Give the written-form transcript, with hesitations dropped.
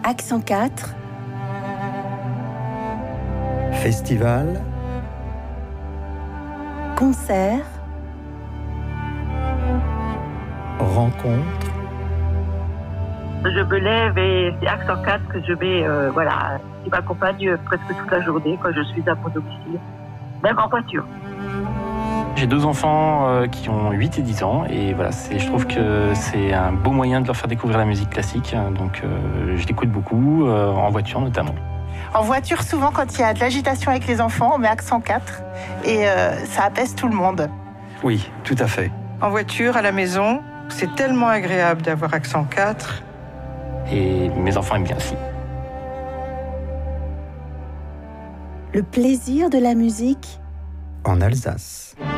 Accent 4. Festival. Concert. Rencontre. Je me lève et c'est Accent 4 que je vais, qui m'accompagne presque toute la journée quand je suis à mon domicile, même en voiture. J'ai 2 enfants qui ont 8 et 10 ans et voilà, je trouve que c'est un beau moyen de leur faire découvrir la musique classique, donc je l'écoute beaucoup, en voiture notamment. En voiture, souvent quand il y a de l'agitation avec les enfants, on met Accent 4 et ça apaise tout le monde. Oui, tout à fait. En voiture, à la maison, c'est tellement agréable d'avoir Accent 4. Et mes enfants aiment bien aussi. Le plaisir de la musique En Alsace.